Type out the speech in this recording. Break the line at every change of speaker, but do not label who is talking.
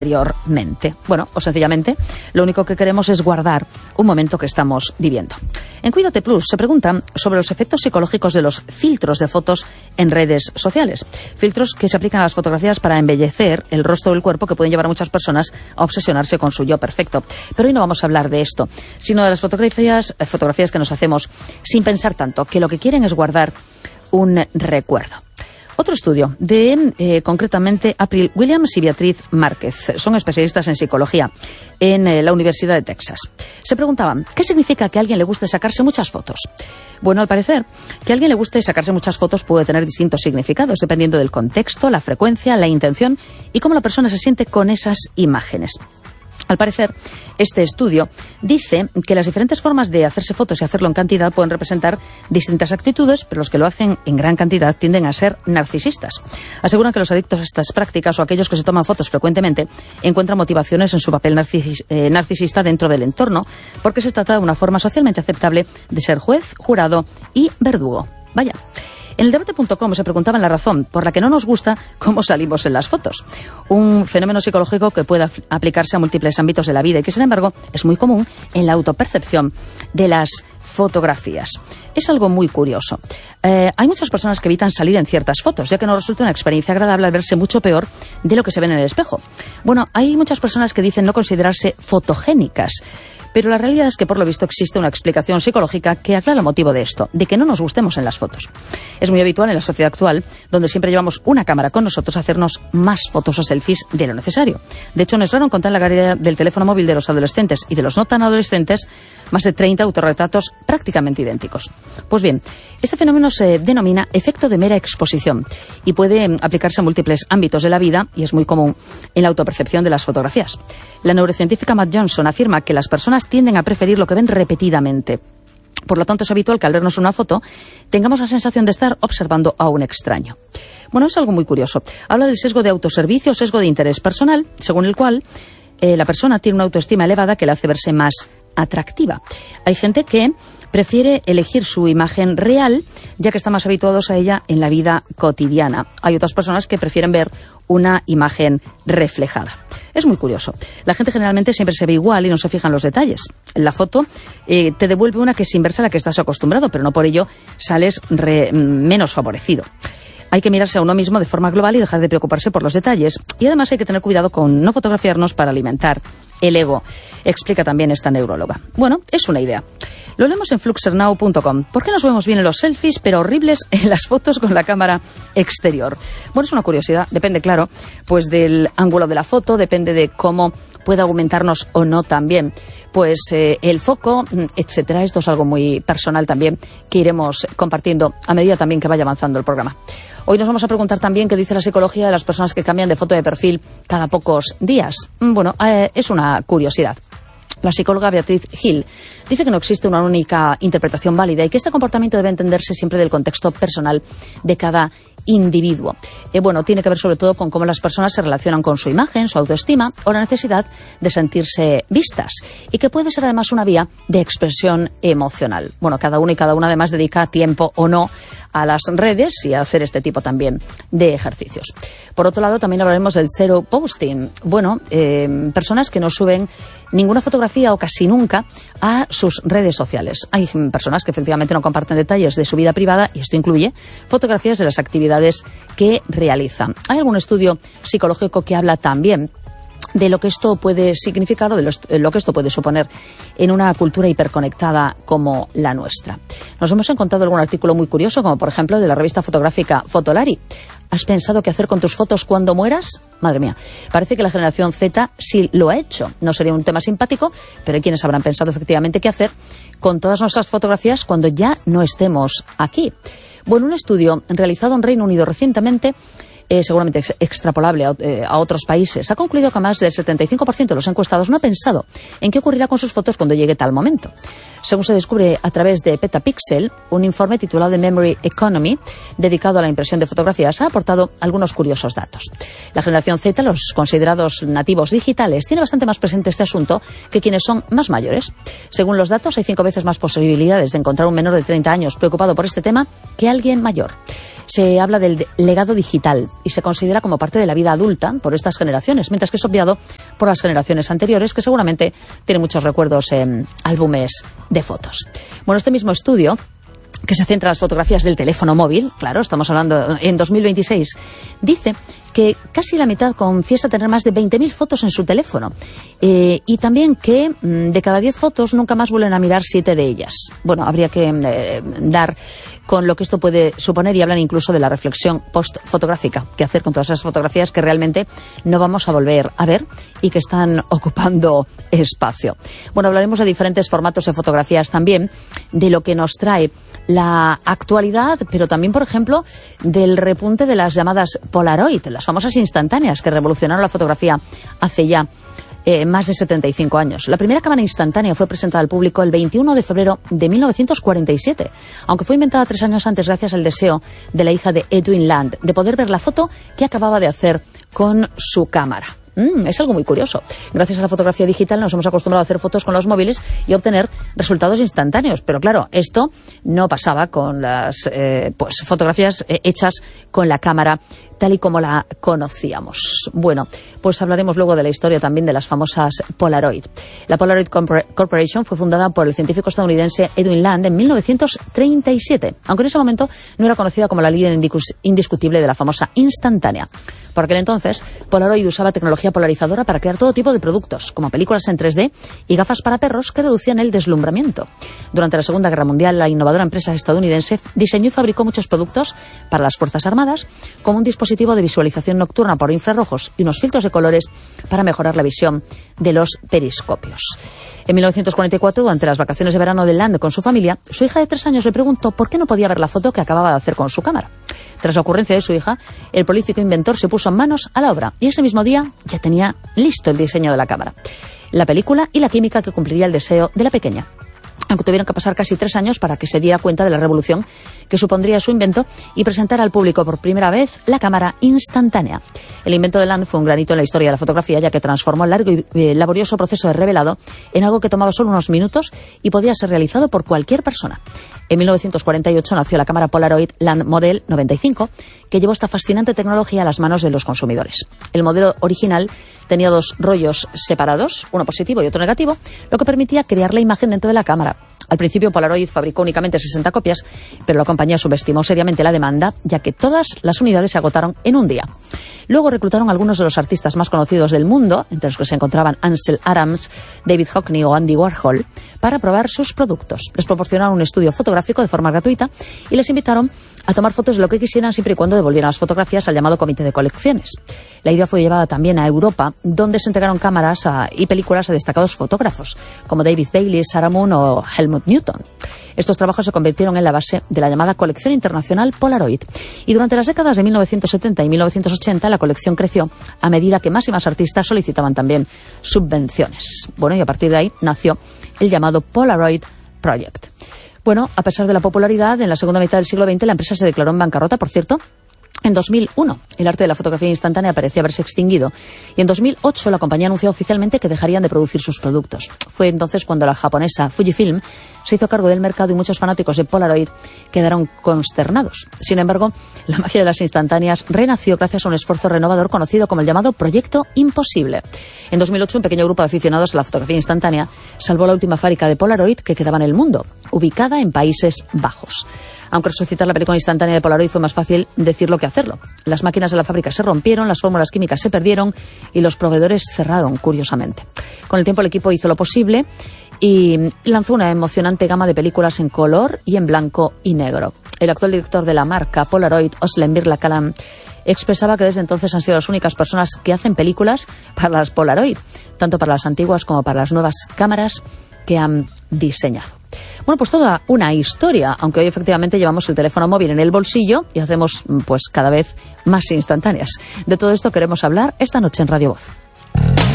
anteriormente. Bueno, o sencillamente, lo único que queremos es guardar un momento que estamos viviendo. En Cuídate Plus se preguntan sobre los efectos psicológicos de los filtros de fotos en redes sociales. Filtros que se aplican a las fotografías para embellecer el rostro o el cuerpo, que pueden llevar a muchas personas a obsesionarse con su yo perfecto. Pero hoy no vamos a hablar de esto, sino de las fotografías que nos hacemos sin pensar tanto, que lo que quieren es guardar un recuerdo. Otro estudio de, concretamente, April Williams y Beatriz Márquez. Son especialistas en psicología en la Universidad de Texas. Se preguntaban, ¿qué significa que a alguien le guste sacarse muchas fotos? Bueno, al parecer, que a alguien le guste sacarse muchas fotos puede tener distintos significados, dependiendo del contexto, la frecuencia, la intención y cómo la persona se siente con esas imágenes. Al parecer, este estudio dice que las diferentes formas de hacerse fotos y hacerlo en cantidad pueden representar distintas actitudes, pero los que lo hacen en gran cantidad tienden a ser narcisistas. Aseguran que los adictos a estas prácticas o aquellos que se toman fotos frecuentemente encuentran motivaciones en su papel narcisista dentro del entorno, porque se trata de una forma socialmente aceptable de ser juez, jurado y verdugo. Vaya. En el debate.com se preguntaban la razón por la que no nos gusta cómo salimos en las fotos. Un fenómeno psicológico que puede aplicarse a múltiples ámbitos de la vida y que, sin embargo, es muy común en la autopercepción de las fotografías. Es algo muy curioso. Hay muchas personas que evitan salir en ciertas fotos, ya que no resulta una experiencia agradable al verse mucho peor de lo que se ven en el espejo. Bueno, hay muchas personas que dicen no considerarse fotogénicas, pero la realidad es que, por lo visto, existe una explicación psicológica que aclara el motivo de esto, de que no nos gustemos en las fotos. Es muy habitual en la sociedad actual, donde siempre llevamos una cámara con nosotros, hacernos más fotos o selfies de lo necesario. De hecho, no es raro encontrar en la galería del teléfono móvil de los adolescentes y de los no tan adolescentes más de 30 autorretratos prácticamente idénticos. Pues bien, este fenómeno se denomina efecto de mera exposición y puede aplicarse a múltiples ámbitos de la vida y es muy común en la autopercepción de las fotografías. La neurocientífica Matt Johnson afirma que las personas tienden a preferir lo que ven repetidamente. Por lo tanto, es habitual que al vernos una foto tengamos la sensación de estar observando a un extraño. Bueno, es algo muy curioso. Habla del sesgo de autoservicio o sesgo de interés personal, según el cual la persona tiene una autoestima elevada que le hace verse más atractiva. Hay gente que prefiere elegir su imagen real, ya que están más habituados a ella en la vida cotidiana. Hay otras personas que prefieren ver una imagen reflejada. Es muy curioso. La gente generalmente siempre se ve igual y no se fija en los detalles. La foto te devuelve una que es inversa a la que estás acostumbrado, pero no por ello sales menos favorecido. Hay que mirarse a uno mismo de forma global y dejar de preocuparse por los detalles. Y además hay que tener cuidado con no fotografiarnos para alimentar el ego, explica también esta neuróloga. Bueno, es una idea. Lo leemos en fluxernow.com. ¿Por qué nos vemos bien en los selfies, pero horribles en las fotos con la cámara exterior? Bueno, es una curiosidad. Depende, claro, pues del ángulo de la foto, depende de cómo pueda aumentarnos o no también pues el foco, etcétera. Esto es algo muy personal también que iremos compartiendo a medida también que vaya avanzando el programa. Hoy nos vamos a preguntar también qué dice la psicología de las personas que cambian de foto de perfil cada pocos días. Bueno, es una curiosidad. La psicóloga Beatriz Hill dice que no existe una única interpretación válida y que este comportamiento debe entenderse siempre del contexto personal de cada individuo. Bueno, tiene que ver sobre todo con cómo las personas se relacionan con su imagen, su autoestima o la necesidad de sentirse vistas y que puede ser además una vía de expresión emocional. Bueno, cada uno y cada una además dedica tiempo o no a las redes y a hacer este tipo también de ejercicios. Por otro lado, también hablaremos del zero posting. Bueno, personas que no suben ninguna fotografía o casi nunca a sus redes sociales. Hay personas que efectivamente no comparten detalles de su vida privada y esto incluye fotografías de las actividades que realizan. Hay algún estudio psicológico que habla también de lo que esto puede significar o de lo que esto puede suponer en una cultura hiperconectada como la nuestra. Nos hemos encontrado algún artículo muy curioso, como por ejemplo de la revista fotográfica Fotolari. ¿Has pensado qué hacer con tus fotos cuando mueras? Madre mía, parece que la generación Z sí lo ha hecho. No sería un tema simpático, pero hay quienes habrán pensado efectivamente qué hacer con todas nuestras fotografías cuando ya no estemos aquí. Bueno, un estudio realizado en Reino Unido recientemente, seguramente extrapolable a otros países, ha concluido que más del 75% de los encuestados no ha pensado en qué ocurrirá con sus fotos cuando llegue tal momento. Según se descubre a través de Petapixel, un informe titulado The Memory Economy, dedicado a la impresión de fotografías, ha aportado algunos curiosos datos. La generación Z, los considerados nativos digitales, tiene bastante más presente este asunto que quienes son más mayores. Según los datos, hay 5 veces más posibilidades de encontrar un menor de 30 años preocupado por este tema que alguien mayor. se habla del legado digital y se considera como parte de la vida adulta por estas generaciones, mientras que es obviado por las generaciones anteriores, que seguramente tienen muchos recuerdos en álbumes de fotos. Bueno, este mismo estudio, que se centra en las fotografías del teléfono móvil, claro, estamos hablando en 2026, dice que casi la mitad confiesa tener más de 20.000 fotos en su teléfono y también que de cada 10 fotos nunca más vuelven a mirar 7 de ellas. Bueno, habría que dar con lo que esto puede suponer y hablan incluso de la reflexión post-fotográfica, qué hacer con todas esas fotografías que realmente no vamos a volver a ver y que están ocupando espacio. Bueno, hablaremos de diferentes formatos de fotografías también, de lo que nos trae la actualidad, pero también, por ejemplo, del repunte de las llamadas Polaroid, las famosas instantáneas que revolucionaron la fotografía hace ya más de 75 años. La primera cámara instantánea fue presentada al público el 21 de febrero de 1947, aunque fue inventada 3 años antes gracias al deseo de la hija de Edwin Land de poder ver la foto que acababa de hacer con su cámara. Es algo muy curioso. Gracias a la fotografía digital nos hemos acostumbrado a hacer fotos con los móviles y obtener resultados instantáneos. Pero claro, esto no pasaba con las fotografías hechas con la cámara tal y como la conocíamos. Bueno, pues hablaremos luego de la historia también de las famosas Polaroid. La Polaroid Corporation fue fundada por el científico estadounidense Edwin Land en 1937, aunque en ese momento no era conocida como la líder indiscutible de la famosa instantánea. Por aquel entonces, Polaroid usaba tecnología polarizadora para crear todo tipo de productos, como películas en 3D y gafas para perros que reducían el deslumbramiento. Durante la Segunda Guerra Mundial, la innovadora empresa estadounidense diseñó y fabricó muchos productos para las Fuerzas Armadas, como un dispositivo de visualización nocturna por infrarrojos y unos filtros de colores para mejorar la visión de los periscopios. En 1944, durante las vacaciones de verano de Land con su familia, su hija de 3 años le preguntó por qué no podía ver la foto que acababa de hacer con su cámara. Tras la ocurrencia de su hija, el prolífico inventor se puso manos a la obra y ese mismo día ya tenía listo el diseño de la cámara, la película y la química que cumpliría el deseo de la pequeña. Aunque tuvieron que pasar casi 3 años para que se diera cuenta de la revolución que supondría su invento y presentar al público por primera vez la cámara instantánea. El invento de Land fue un granito en la historia de la fotografía, ya que transformó el largo y laborioso proceso de revelado en algo que tomaba solo unos minutos y podía ser realizado por cualquier persona. En 1948 nació la cámara Polaroid Land Model 95, que llevó esta fascinante tecnología a las manos de los consumidores. El modelo original tenía 2 rollos separados, uno positivo y otro negativo, lo que permitía crear la imagen dentro de la cámara. Al principio Polaroid fabricó únicamente 60 copias, pero la compañía subestimó seriamente la demanda, ya que todas las unidades se agotaron en un día. Luego reclutaron a algunos de los artistas más conocidos del mundo, entre los que se encontraban Ansel Adams, David Hockney o Andy Warhol, para probar sus productos. Les proporcionaron un estudio fotográfico de forma gratuita y les invitaron a tomar fotos de lo que quisieran siempre y cuando devolvieran las fotografías al llamado comité de colecciones. La idea fue llevada también a Europa, donde se entregaron cámaras y películas a destacados fotógrafos, como David Bailey, Sarah Moon o Helmut Newton. Estos trabajos se convirtieron en la base de la llamada colección internacional Polaroid. Y durante las décadas de 1970 y 1980 la colección creció a medida que más y más artistas solicitaban también subvenciones. Bueno, y a partir de ahí nació el llamado Polaroid Project. Bueno, a pesar de la popularidad, en la segunda mitad del siglo XX la empresa se declaró en bancarrota, por cierto. En 2001, el arte de la fotografía instantánea parecía haberse extinguido y en 2008 la compañía anunció oficialmente que dejarían de producir sus productos. Fue entonces cuando la japonesa Fujifilm se hizo cargo del mercado y muchos fanáticos de Polaroid quedaron consternados. Sin embargo, la magia de las instantáneas renació gracias a un esfuerzo renovador conocido como el llamado Proyecto Imposible. En 2008, un pequeño grupo de aficionados a la fotografía instantánea salvó la última fábrica de Polaroid que quedaba en el mundo, ubicada en Países Bajos. Aunque resucitar la película instantánea de Polaroid fue más fácil decirlo que hacerlo. Las máquinas de la fábrica se rompieron, las fórmulas químicas se perdieron y los proveedores cerraron, curiosamente. Con el tiempo el equipo hizo lo posible y lanzó una emocionante gama de películas en color y en blanco y negro. El actual director de la marca Polaroid, Özlem Birlakalan, expresaba que desde entonces han sido las únicas personas que hacen películas para las Polaroid, tanto para las antiguas como para las nuevas cámaras que han diseñado. Bueno, pues toda una historia, aunque hoy efectivamente llevamos el teléfono móvil en el bolsillo y hacemos pues cada vez más instantáneas. De todo esto queremos hablar esta noche en Radio Voz.